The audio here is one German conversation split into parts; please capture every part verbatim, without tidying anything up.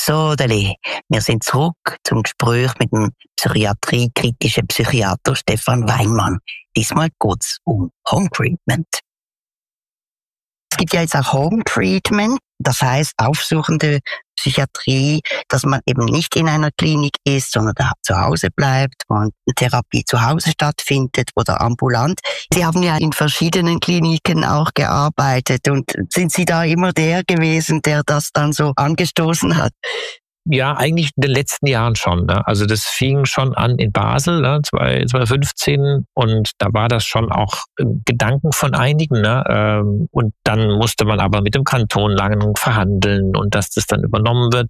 Sodeli, wir sind zurück zum Gespräch mit dem psychiatriekritischen Psychiater Stefan Weinmann. Diesmal geht's um Home Treatment. Es gibt ja jetzt auch Home Treatment, das heißt aufsuchende Psychiatrie, dass man eben nicht in einer Klinik ist, sondern da zu Hause bleibt und Therapie zu Hause stattfindet oder ambulant. Sie haben ja in verschiedenen Kliniken auch gearbeitet und sind Sie da immer der gewesen, der das dann so angestoßen hat? Ja, eigentlich in den letzten Jahren schon. Ne? Also das fing schon an in Basel, ne, zwanzig fünfzehn, und da war das schon auch Gedanken von einigen. Ne? Ähm, und dann musste man aber mit dem Kanton lange verhandeln und dass das dann übernommen wird.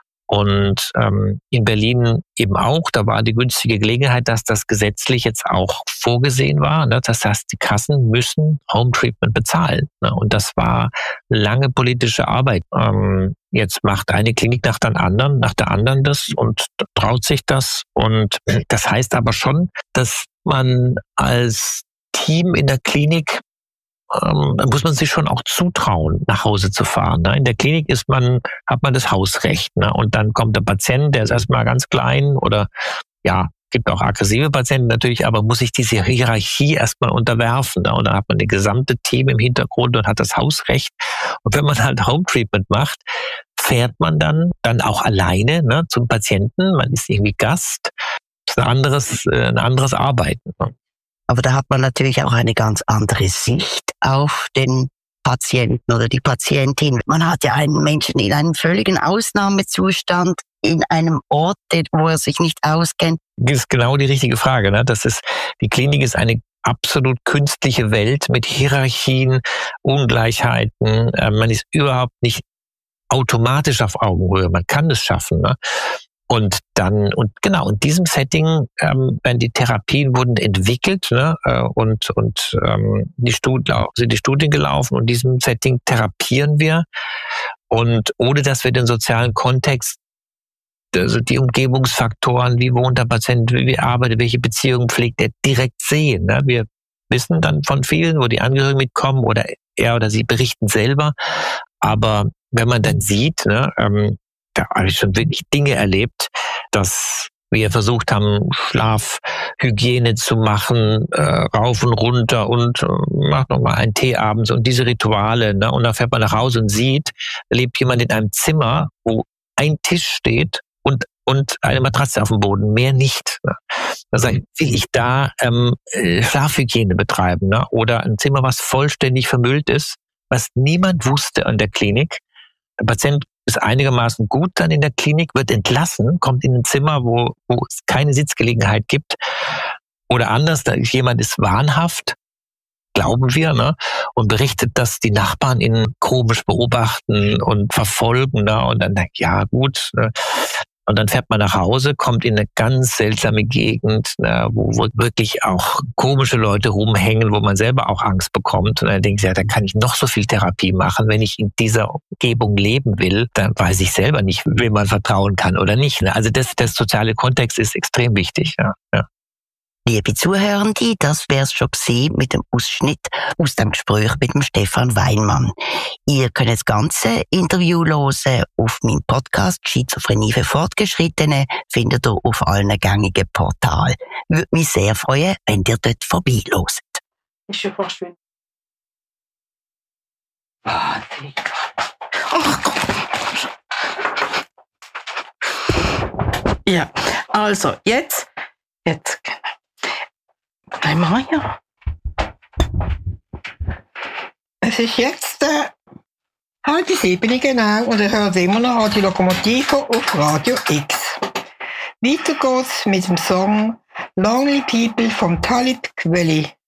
Und ähm, in Berlin eben auch, da war die günstige Gelegenheit, dass das gesetzlich jetzt auch vorgesehen war. Ne? Das heißt, die Kassen müssen Home Treatment bezahlen. Ne? Und das war lange politische Arbeit. Ähm, jetzt macht eine Klinik nach der anderen, nach der anderen das und traut sich das. Und das heißt aber schon, dass man als Team in der Klinik Ähm, da muss man sich schon auch zutrauen, nach Hause zu fahren. Ne? In der Klinik ist man, hat man das Hausrecht. Ne? Und dann kommt der Patient, der ist erstmal ganz klein oder ja, gibt auch aggressive Patienten natürlich, aber muss sich diese Hierarchie erstmal unterwerfen. Ne? Und dann hat man das gesamte Team im Hintergrund und hat das Hausrecht. Und wenn man halt Home Treatment macht, fährt man dann, dann auch alleine, ne, zum Patienten. Man ist irgendwie Gast. Das ist ein anderes, äh, ein anderes Arbeiten. Ne? Aber da hat man natürlich auch eine ganz andere Sicht auf den Patienten oder die Patientin. Man hat ja einen Menschen in einem völligen Ausnahmezustand, in einem Ort, wo er sich nicht auskennt. Das ist genau die richtige Frage. Ne? Das ist, die Klinik ist eine absolut künstliche Welt mit Hierarchien, Ungleichheiten. Man ist überhaupt nicht automatisch auf Augenhöhe. Man kann es schaffen. Ne? Und dann, und genau, in diesem Setting ähm, werden die Therapien wurden entwickelt, ne, äh, und, und ähm, die Studien, sind die Studien gelaufen, und in diesem Setting therapieren wir. Und ohne dass wir den sozialen Kontext, also die Umgebungsfaktoren, wie wohnt der Patient, wie arbeitet, welche Beziehungen pflegt er, direkt sehen. Ne? Wir wissen dann von vielen, wo die Angehörigen mitkommen oder er oder sie berichten selber. Aber wenn man dann sieht, ne, ähm, da habe ich schon wirklich Dinge erlebt, dass wir versucht haben, Schlafhygiene zu machen, äh, rauf und runter und äh, macht nochmal einen Tee abends und diese Rituale. Ne? Und dann fährt man nach Hause und sieht, da lebt jemand in einem Zimmer, wo ein Tisch steht und und eine Matratze auf dem Boden, mehr nicht. Ne? Da sage ich, will ich da ähm, Schlafhygiene betreiben, ne? Oder ein Zimmer, was vollständig vermüllt ist, was niemand wusste an der Klinik. Der Patient ist einigermaßen gut dann in der Klinik, wird entlassen, kommt in ein Zimmer, wo, wo es keine Sitzgelegenheit gibt. Oder anders, da ist jemand ist wahnhaft, glauben wir, ne, und berichtet, dass die Nachbarn ihn komisch beobachten und verfolgen. Ne, und dann denkt, ja gut, ne. Und dann fährt man nach Hause, kommt in eine ganz seltsame Gegend, ne, wo, wo wirklich auch komische Leute rumhängen, wo man selber auch Angst bekommt. Und dann denkt, ja, dann kann ich noch so viel Therapie machen. Wenn ich in dieser Umgebung leben will, dann weiß ich selber nicht, wem man vertrauen kann oder nicht. Ne? Also das, das soziale Kontext ist extrem wichtig. Ja, ja. Liebe Zuhörende, das wär's schon gewesen mit dem Ausschnitt aus dem Gespräch mit dem Stefan Weinmann. Ihr könnt das ganze Interview hören auf meinem Podcast Schizophrenie für Fortgeschrittene, findet ihr auf allen gängigen Portalen. Würde mich sehr freuen, wenn ihr dort vorbeihört. Ist schon fast schön. Wahnsinnig. Ach Gott. Ja, also jetzt, jetzt, einmal ja. Es ist jetzt äh, halb sieben genau und ihr hört immer noch Radio Lokomotive auf Radio X. Weiter geht's mit dem Song Lonely People von Talib Kweli.